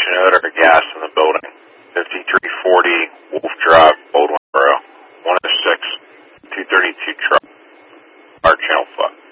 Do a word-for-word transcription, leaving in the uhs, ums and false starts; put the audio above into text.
ignition, odor, or gas in the building. fifty-three forty Wolf Drive, Baldwin Borough. one oh six two thirty-two truck. Our channel five.